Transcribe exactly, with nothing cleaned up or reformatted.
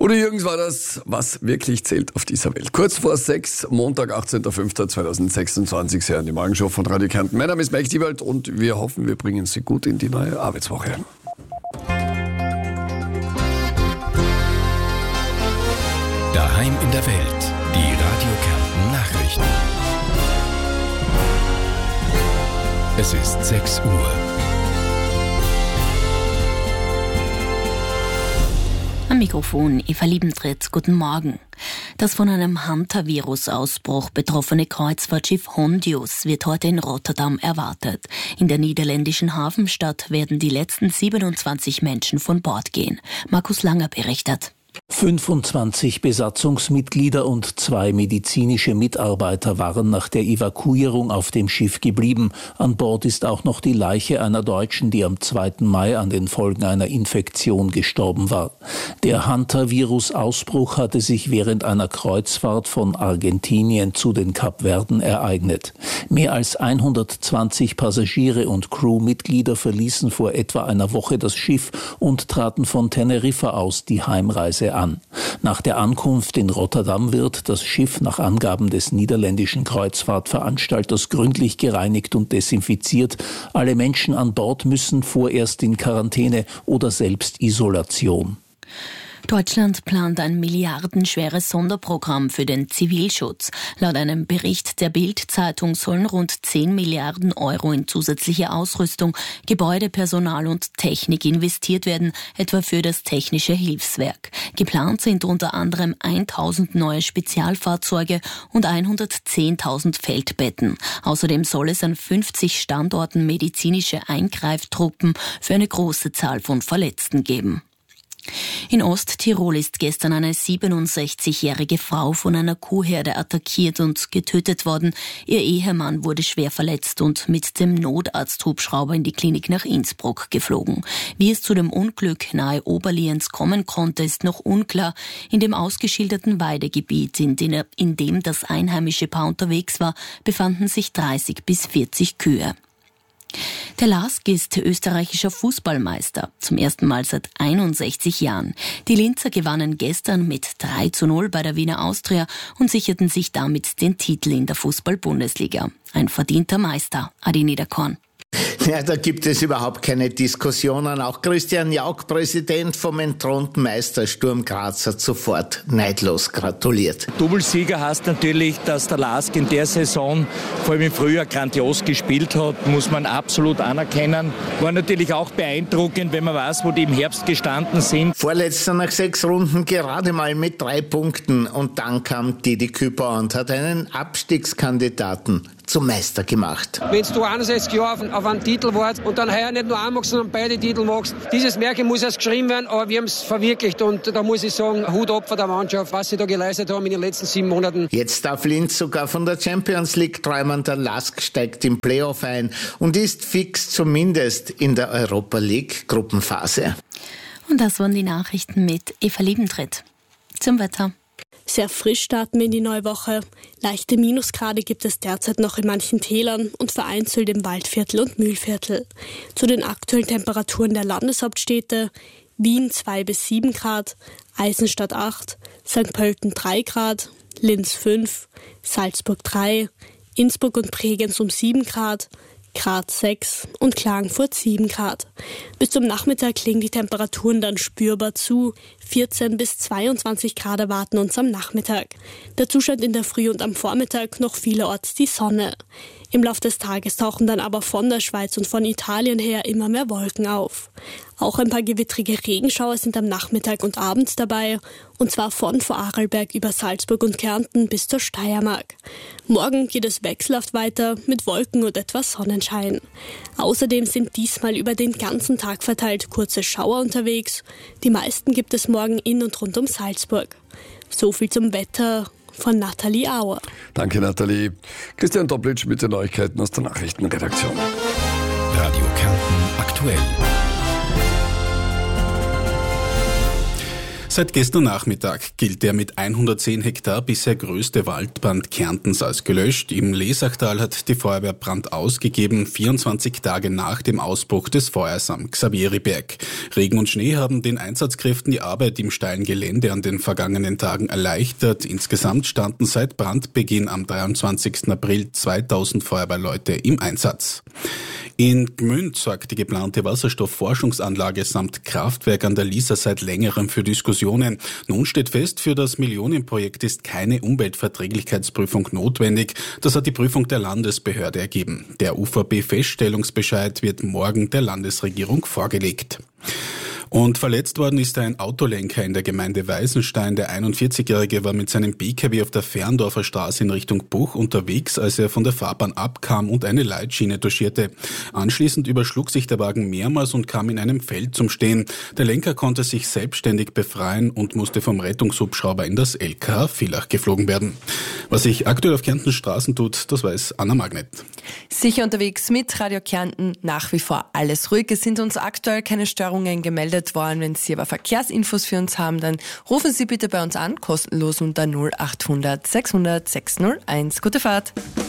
Udo Jürgens war das, was wirklich zählt auf dieser Welt. Kurz vor sechs, Montag, achtzehnter fünfter zweitausendsechsundzwanzig, sehr an die Morgenshow von Radio Kärnten. Mein Name ist Mike Diewald und wir hoffen, wir bringen Sie gut in die neue Arbeitswoche. Daheim in der Welt, die Radio Kärnten Nachrichten. Es ist sechs Uhr. Am Mikrofon Eva Liebentritt, guten Morgen. Das von einem Hunter-Virus-Ausbruch betroffene Kreuzfahrtschiff Hondius wird heute in Rotterdam erwartet. In der niederländischen Hafenstadt werden die letzten siebenundzwanzig Menschen von Bord gehen. Markus Langer berichtet. fünfundzwanzig Besatzungsmitglieder und zwei medizinische Mitarbeiter waren nach der Evakuierung auf dem Schiff geblieben. An Bord ist auch noch die Leiche einer Deutschen, die am zweiten Mai an den Folgen einer Infektion gestorben war. Der Hunter-Virus-Ausbruch hatte sich während einer Kreuzfahrt von Argentinien zu den Kapverden ereignet. Mehr als hundertzwanzig Passagiere und Crewmitglieder verließen vor etwa einer Woche das Schiff und traten von Teneriffa aus die Heimreise an. Nach der Ankunft in Rotterdam wird das Schiff nach Angaben des niederländischen Kreuzfahrtveranstalters gründlich gereinigt und desinfiziert. Alle Menschen an Bord müssen vorerst in Quarantäne oder Selbstisolation. Deutschland plant ein milliardenschweres Sonderprogramm für den Zivilschutz. Laut einem Bericht der Bild-Zeitung sollen rund zehn Milliarden Euro in zusätzliche Ausrüstung, Gebäude, Personal und Technik investiert werden, etwa für das Technische Hilfswerk. Geplant sind unter anderem tausend neue Spezialfahrzeuge und hundertzehntausend Feldbetten. Außerdem soll es an fünfzig Standorten medizinische Eingreiftruppen für eine große Zahl von Verletzten geben. In Osttirol ist gestern eine siebenundsechzigjährige Frau von einer Kuhherde attackiert und getötet worden. Ihr Ehemann wurde schwer verletzt und mit dem Notarzthubschrauber in die Klinik nach Innsbruck geflogen. Wie es zu dem Unglück nahe Oberlienz kommen konnte, ist noch unklar. In dem ausgeschilderten Weidegebiet, in dem, in dem das einheimische Paar unterwegs war, befanden sich dreißig bis vierzig Kühe. Der LASK ist österreichischer Fußballmeister, zum ersten Mal seit einundsechzig Jahren. Die Linzer gewannen gestern mit drei zu null bei der Wiener Austria und sicherten sich damit den Titel in der Fußball-Bundesliga. Ein verdienter Meister, Adi Niederkorn. Ja, da gibt es überhaupt keine Diskussionen. Auch Christian Jauch, Präsident vom entthronten Meister Sturm Graz, hat sofort neidlos gratuliert. Doublesieger heißt natürlich, dass der LASK in der Saison, vor allem im Frühjahr, grandios gespielt hat, muss man absolut anerkennen. War natürlich auch beeindruckend, wenn man weiß, wo die im Herbst gestanden sind. Vorletzter nach sechs Runden gerade mal mit drei Punkten. Und dann kam Didi Küper und hat einen Abstiegskandidaten zum Meister gemacht. Wenn du einundsechzig Jahre auf, auf einen Titel warst und dann heuer nicht nur einen magst, sondern beide Titel magst, dieses Märchen muss erst geschrieben werden, aber wir haben es verwirklicht und da muss ich sagen, Hut ab von der Mannschaft, was sie da geleistet haben in den letzten sieben Monaten. Jetzt darf Linz sogar von der Champions League träumen, der LASK steigt im Playoff ein und ist fix zumindest in der Europa League Gruppenphase. Und das waren die Nachrichten mit Eva Liebentritt. Zum Wetter. Sehr frisch starten wir in die neue Woche. Leichte Minusgrade gibt es derzeit noch in manchen Tälern und vereinzelt im Waldviertel und Mühlviertel. Zu den aktuellen Temperaturen der Landeshauptstädte: Wien zwei bis sieben Grad, Eisenstadt acht, Sankt Pölten drei Grad, Linz fünf, Salzburg drei, Innsbruck und Bregenz um sieben Grad, Graz sechs und Klagenfurt sieben Grad. Bis zum Nachmittag legen die Temperaturen dann spürbar zu. vierzehn bis zweiundzwanzig Grad erwarten uns am Nachmittag. Dazu scheint in der Früh und am Vormittag noch vielerorts die Sonne. Im Laufe des Tages tauchen dann aber von der Schweiz und von Italien her immer mehr Wolken auf. Auch ein paar gewittrige Regenschauer sind am Nachmittag und Abend dabei, und zwar von Vorarlberg über Salzburg und Kärnten bis zur Steiermark. Morgen geht es wechselhaft weiter mit Wolken und etwas Sonnenschein. Außerdem sind diesmal über den ganzen Tag verteilt kurze Schauer unterwegs. Die meisten gibt es morgen in und rund um Salzburg. So viel zum Wetter von Nathalie Auer. Danke, Nathalie. Christian Doplitsch mit den Neuigkeiten aus der Nachrichtenredaktion. Radio Kärnten aktuell. Seit gestern Nachmittag gilt der mit hundertzehn Hektar bisher größte Waldbrand Kärntens als gelöscht. Im Lesachtal hat die Feuerwehr Brand ausgegeben, vierundzwanzig Tage nach dem Ausbruch des Feuers am Xaveriberg. Regen und Schnee haben den Einsatzkräften die Arbeit im steilen Gelände an den vergangenen Tagen erleichtert. Insgesamt standen seit Brandbeginn am dreiundzwanzigsten April zweitausend Feuerwehrleute im Einsatz. In Gmünd sorgt die geplante Wasserstoffforschungsanlage samt Kraftwerk an der Lisa seit längerem für Diskussionen. Nun steht fest, für das Millionenprojekt ist keine Umweltverträglichkeitsprüfung notwendig. Das hat die Prüfung der Landesbehörde ergeben. Der U V B-Feststellungsbescheid wird morgen der Landesregierung vorgelegt. Und verletzt worden ist ein Autolenker in der Gemeinde Weißenstein. Der einundvierzigjährige war mit seinem B K W auf der Ferndorfer Straße in Richtung Buch unterwegs, als er von der Fahrbahn abkam und eine Leitschiene touchierte. Anschließend überschlug sich der Wagen mehrmals und kam in einem Feld zum Stehen. Der Lenker konnte sich selbstständig befreien und musste vom Rettungshubschrauber in das L K H Villach geflogen werden. Was sich aktuell auf Kärntens Straßen tut, das weiß Anna Magnet. Sicher unterwegs mit Radio Kärnten, nach wie vor alles ruhig. Es sind uns aktuell keine Störungen gemeldet worden. Wenn Sie aber Verkehrsinfos für uns haben, dann rufen Sie bitte bei uns an, kostenlos unter null acht hundert sechshundert sechshunderteins. Gute Fahrt!